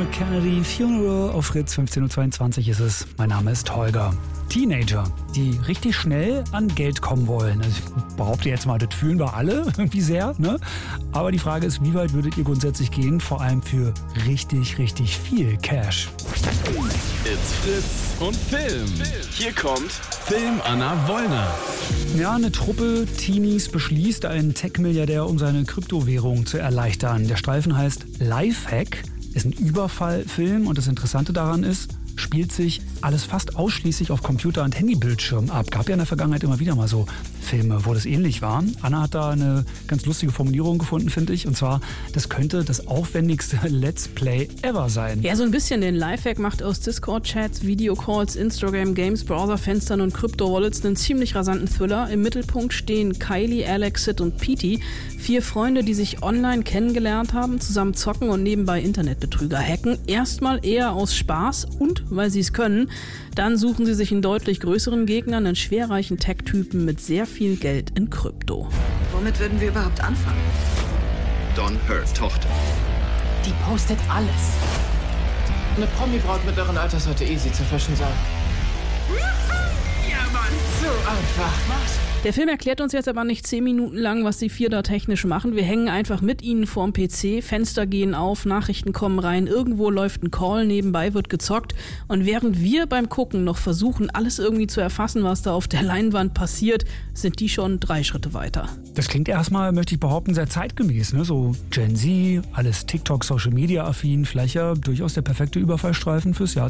mit Kennedy, Funeral auf Fritz, 15.22 Uhr ist es. Mein Name ist Holger. Teenager, die richtig schnell an Geld kommen wollen. Also ich behaupte jetzt mal, das fühlen wir alle irgendwie sehr, ne? Aber die Frage ist, wie weit würdet ihr grundsätzlich gehen, vor allem für richtig, richtig viel Cash? It's Fritz und Film. Hier kommt Film Anna Wollner. Ja, eine Truppe Teenies beschließt, einen Tech-Milliardär um seine Kryptowährung zu erleichtern. Der Streifen heißt Lifehack, ist ein Überfallfilm und das Interessante daran ist, spielt sich alles fast ausschließlich auf Computer- und Handybildschirm ab. Gab ja in der Vergangenheit immer wieder mal so Filme, wo das ähnlich war. Anna hat da eine ganz lustige Formulierung gefunden, finde ich. Und zwar, das könnte das aufwendigste Let's Play ever sein. Ja, so ein bisschen. Den Lifehack macht aus Discord-Chats, Videocalls, Instagram-Games, Browserfenstern und Crypto-Wallets einen ziemlich rasanten Thriller. Im Mittelpunkt stehen Kylie, Alex, Sid und Petey. 4 Freunde, die sich online kennengelernt haben, zusammen zocken und nebenbei Internetbetrüger hacken. Erstmal eher aus Spaß und weil sie es können. Dann suchen sie sich einen deutlich größeren Gegner, einen schwerreichen Tech-Typen mit sehr viel Geld in Krypto. Womit würden wir überhaupt anfangen? Don Hurts Tochter. Die postet alles. Eine Promi-Braut mittleren Alters sollte easy zu fischen sein. Ja, Mann, so einfach. Mach's. Der Film erklärt uns jetzt aber nicht 10 Minuten lang, was die 4 da technisch machen. Wir hängen einfach mit ihnen vorm PC, Fenster gehen auf, Nachrichten kommen rein, irgendwo läuft ein Call, nebenbei wird gezockt. Und während wir beim Gucken noch versuchen, alles irgendwie zu erfassen, was da auf der Leinwand passiert, sind die schon 3 Schritte weiter. Das klingt erstmal, möchte ich behaupten, sehr zeitgemäß, ne? So Gen Z, alles TikTok, Social Media affin, vielleicht ja durchaus der perfekte Überfallstreifen fürs Jahr